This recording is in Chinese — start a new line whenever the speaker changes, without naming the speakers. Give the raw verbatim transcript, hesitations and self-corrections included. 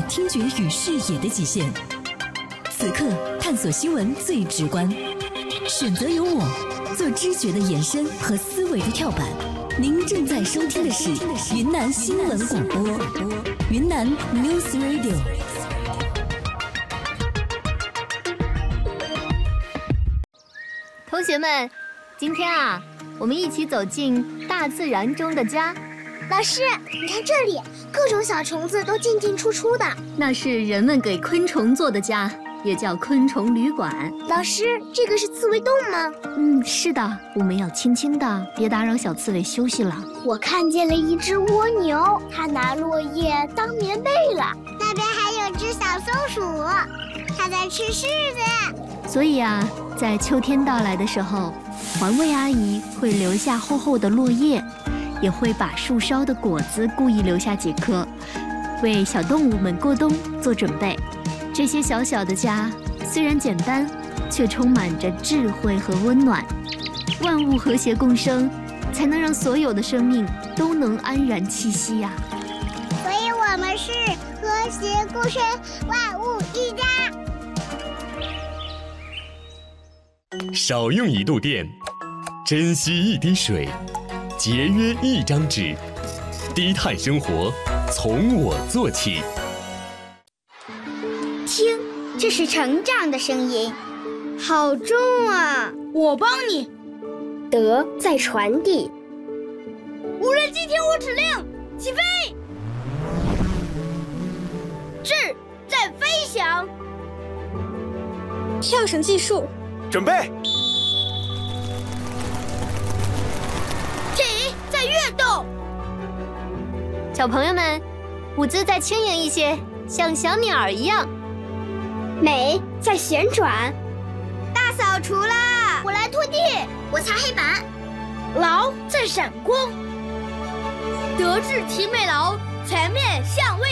听觉与视野的极限。此刻探索新闻最直观，选择有我，做知觉的延伸和思维的跳板。您正在收听的是云南新闻广播，云南 News Radio。
同学们，今天啊，我们一起走进大自然中的家。
老师，你看这里，各种小虫子都进进出出的。
那是人们给昆虫做的家，也叫昆虫旅馆。
老师，这个是刺猬洞吗？
嗯，是的，我们要轻轻的，别打扰小刺猬休息了。
我看见了一只蜗牛，它拿落叶当棉被了。那边还有只小松鼠，它在吃柿子。
所以啊，在秋天到来的时候，环卫阿姨会留下厚厚的落叶，也会把树梢的果子故意留下几颗，为小动物们过冬做准备。这些小小的家虽然简单，却充满着智慧和温暖。万物和谐共生，才能让所有的生命都能安然栖息呀、啊。
所以我们是和谐共生，万物一家。
少用一度电，珍惜一滴水，节约一张纸，低碳生活从我做起。
听，这是成长的声音，好重啊！
我帮你。
德在传递。
无人机听我指令，起飞！智在飞翔。跳绳计数。
准备。
体在跃动。
小朋友们，舞姿再轻盈一些，像小鸟一样。
美在旋转。
大扫除啦！
我来拖地，我擦黑板。
劳在闪光。德智体美劳，全面向未来。